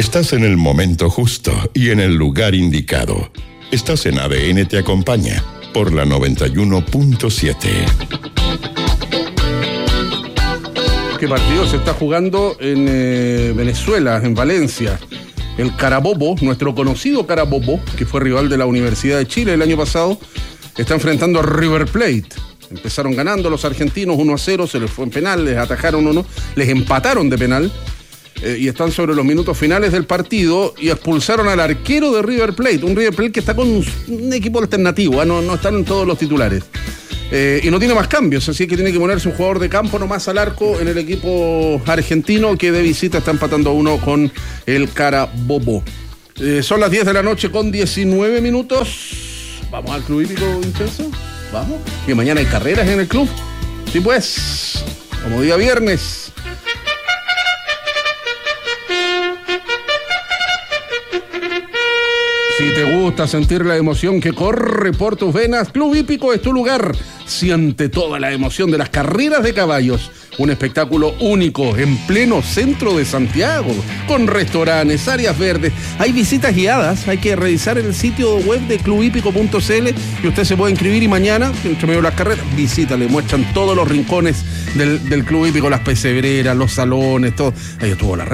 Estás en el momento justo y en el lugar indicado. Estás en ADN Te Acompaña por la 91.7. ¿Qué partido se está jugando en Venezuela, en Valencia? El Carabobo, nuestro conocido Carabobo, que fue rival de la Universidad de Chile el año pasado, está enfrentando a River Plate. Empezaron ganando los argentinos 1-0, se les fue en penal, les atajaron uno, les empataron de penal y están sobre los minutos finales del partido y expulsaron al arquero de River Plate, un River Plate que está con un equipo alternativo, no están en todos los titulares. Y no tiene más cambios, así que tiene que ponerse un jugador de campo nomás al arco en el equipo argentino que de visita está empatando 1 con el Carabobo. Son las 10 de la noche con 19 minutos. ¿Vamos al Club Hípico, Vincenzo? ¿Vamos? Que mañana hay carreras en el club. Sí, pues, como día viernes. Si te gusta sentir la emoción que corre por tus venas, Club Hípico es tu lugar. Siente toda la emoción de las carreras de caballos. Un espectáculo único en pleno centro de Santiago, con restaurantes, áreas verdes. Hay visitas guiadas, hay que revisar el sitio web de clubhípico.cl y usted se puede inscribir y mañana, entre medio de las carreras, visita, le muestran todos los rincones del Club Hípico, las pesebreras, los salones, todo. Ahí estuvo la